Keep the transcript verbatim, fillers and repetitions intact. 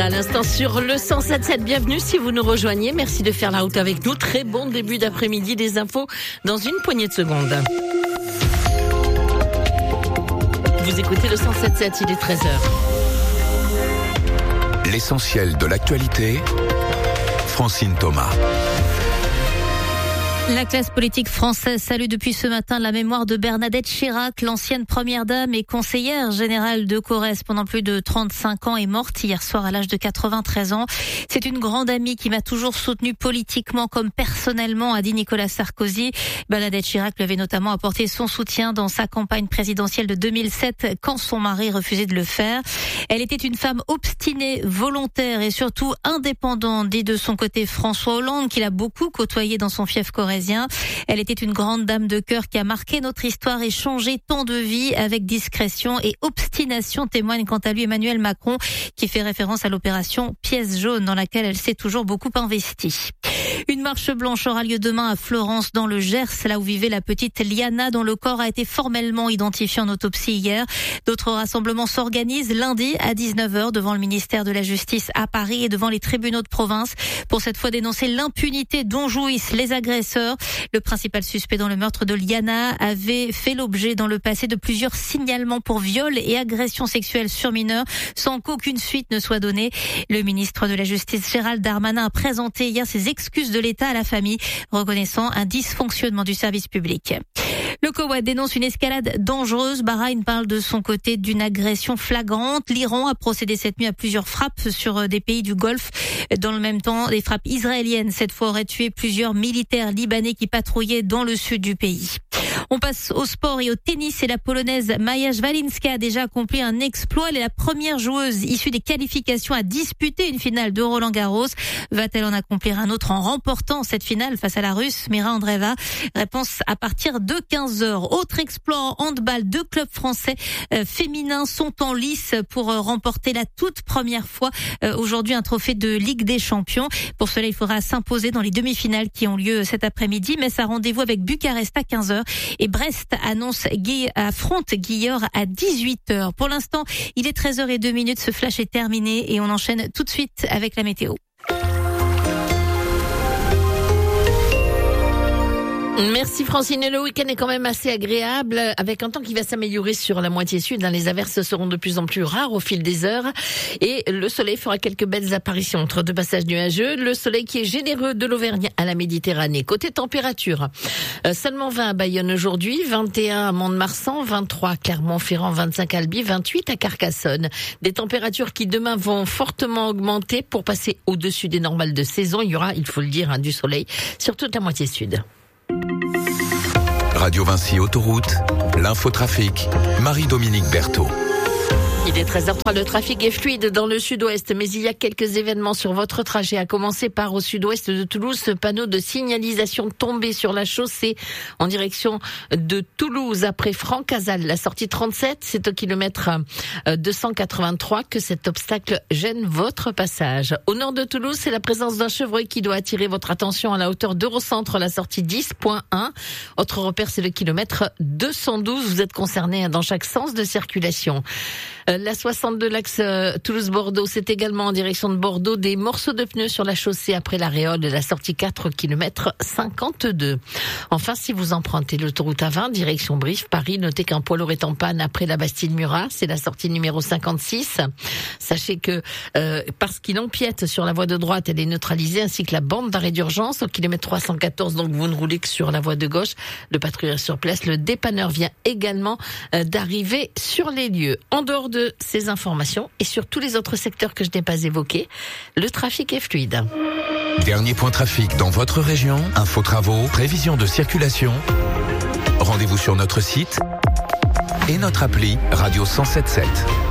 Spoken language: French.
à l'instant sur le cent sept sept. Bienvenue si vous nous rejoignez. Merci de faire la route avec nous. Très bon début d'après-midi. Des infos dans une poignée de secondes. Vous écoutez le cent sept sept, il est treize heures. L'essentiel de l'actualité, Francine Thomas. La classe politique française salue depuis ce matin la mémoire de Bernadette Chirac, l'ancienne première dame et conseillère générale de Corrèze pendant plus de trente-cinq ans, est morte hier soir à l'âge de quatre-vingt-treize ans. C'est une grande amie qui m'a toujours soutenue politiquement comme personnellement, a dit Nicolas Sarkozy. Bernadette Chirac lui avait notamment apporté son soutien dans sa campagne présidentielle de deux mille sept quand son mari refusait de le faire. Elle était une femme obstinée, volontaire et surtout indépendante, dit de son côté François Hollande, qu'il a beaucoup côtoyé dans son fief corrézien. Elle était une grande dame de cœur qui a marqué notre histoire et changé tant de vies avec discrétion et obstination, témoigne quant à lui Emmanuel Macron, qui fait référence à l'opération Pièce jaune dans laquelle elle s'est toujours beaucoup investie. Une marche blanche aura lieu demain à Florence dans le Gers, là où vivait la petite Liana, dont le corps a été formellement identifié en autopsie hier. D'autres rassemblements s'organisent lundi à dix-neuf heures devant le ministère de la Justice à Paris et devant les tribunaux de province pour cette fois dénoncer l'impunité dont jouissent les agresseurs. Le principal suspect dans le meurtre de Liana avait fait l'objet dans le passé de plusieurs signalements pour viol et agression sexuelle sur mineurs sans qu'aucune suite ne soit donnée. Le ministre de la Justice Gérald Darmanin a présenté hier ses excuses de l'État à la famille, reconnaissant un dysfonctionnement du service public. Le Koweït dénonce une escalade dangereuse. Bahreïn parle de son côté d'une agression flagrante. L'Iran a procédé cette nuit à plusieurs frappes sur des pays du Golfe. Dans le même temps, des frappes israéliennes cette fois auraient tué plusieurs militaires libanais qui patrouillaient dans le sud du pays. On passe au sport et au tennis et la Polonaise Maja Swalinska a déjà accompli un exploit. Elle est la première joueuse issue des qualifications à disputer une finale de Roland-Garros. Va-t-elle en accomplir un autre en remportant cette finale face à la Russe Mira Andreeva? Réponse à partir de quinze heures. Autre exploit en handball, deux clubs français euh, féminins sont en lice pour euh, remporter la toute première fois euh, aujourd'hui un trophée de Ligue des Champions. Pour cela, il faudra s'imposer dans les demi-finales qui ont lieu cet après-midi. Mais ça rendez-vous avec Bucarest à quinze heures. Et Brest annonce affronte Guillaume à dix-huit heures. Pour l'instant, il est treize heures zéro deux minutes. Ce flash est terminé et on enchaîne tout de suite avec la météo. Merci Francine. Le week-end est quand même assez agréable avec un temps qui va s'améliorer sur la moitié sud. Les averses seront de plus en plus rares au fil des heures et le soleil fera quelques belles apparitions entre deux passages nuageux. Le soleil qui est généreux de l'Auvergne à la Méditerranée. Côté température, euh, seulement vingt à Bayonne aujourd'hui, vingt et un à Mont-de-Marsan, vingt-trois à Clermont-Ferrand, vingt-cinq à Albi, vingt-huit à Carcassonne. Des températures qui demain vont fortement augmenter pour passer au-dessus des normales de saison. Il y aura, il faut le dire, hein, du soleil sur toute la moitié sud. Radio Vinci Autoroute, l'infotrafic, Marie-Dominique Berthaud. Il est treize heures trois, le trafic est fluide dans le sud-ouest, mais il y a quelques événements sur votre trajet, à commencer par au sud-ouest de Toulouse, ce panneau de signalisation tombé sur la chaussée en direction de Toulouse après Francazal, la sortie trente-sept, c'est au kilomètre deux cent quatre-vingt-trois que cet obstacle gêne votre passage. Au nord de Toulouse, c'est la présence d'un chevreuil qui doit attirer votre attention à la hauteur d'Eurocentre, la sortie dix point un. Autre repère, c'est le kilomètre deux cent douze, vous êtes concerné dans chaque sens de circulation. La soixante-deux, l'axe Toulouse-Bordeaux, c'est également en direction de Bordeaux. Des morceaux de pneus sur la chaussée après l'aréole de la sortie quatre, kilomètre cinquante-deux. Enfin, si vous empruntez l'autoroute A vingt, direction Brive, Paris, notez qu'un poids lourd est en panne après la Bastille-Murat. C'est la sortie numéro cinquante-six. Sachez que euh, parce qu'il empiète sur la voie de droite, elle est neutralisée, ainsi que la bande d'arrêt d'urgence au kilomètre trois cent quatorze. Donc vous ne roulez que sur la voie de gauche. Le patrouilleur sur place, le dépanneur vient également euh, d'arriver sur les lieux. En dehors de ces informations et sur tous les autres secteurs que je n'ai pas évoqués, le trafic est fluide. Dernier point trafic dans votre région, info travaux, prévision de circulation. Rendez-vous sur notre site et notre appli Radio cent sept sept.